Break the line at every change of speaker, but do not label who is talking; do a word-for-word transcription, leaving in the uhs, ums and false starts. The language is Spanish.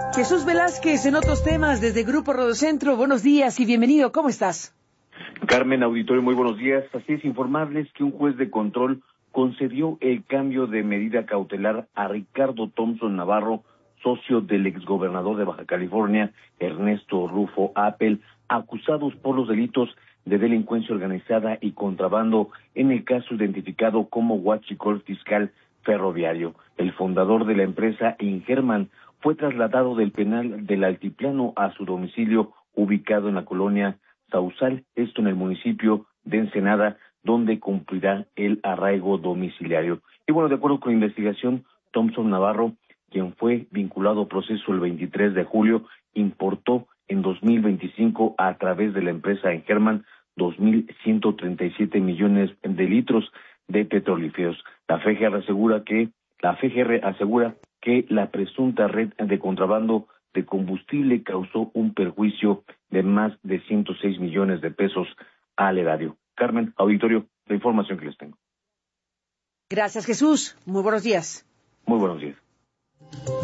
Jesús Velázquez en otros temas desde Grupo Radiocentro. Buenos días y bienvenido. ¿Cómo estás?
Carmen, auditorio, muy buenos días. Así es, informarles que un juez de control concedió el cambio de medida cautelar a Ricardo Thompson Navarro, socio del exgobernador de Baja California, Ernesto Rufo Appel, acusados por los delitos de delincuencia organizada y contrabando en el caso identificado como huachicol fiscal ferroviario. El fundador de la empresa, Ingerman, fue trasladado del penal del Altiplano a su domicilio ubicado en la colonia Sausal, esto en el municipio de Ensenada, donde cumplirá el arraigo domiciliario. Y bueno, de acuerdo con la investigación, Thompson Navarro, quien fue vinculado a proceso el veintitrés de julio, importó en dos mil veinticinco a través de la empresa Ingerman dos mil ciento treinta y siete millones de litros de petrolíferos. La F G R asegura que la F G R asegura que la presunta red de contrabando de combustible causó un perjuicio de más de ciento seis millones de pesos al erario. Carmen, auditorio, la información que les tengo.
Gracias, Jesús. Muy buenos días.
Muy buenos días.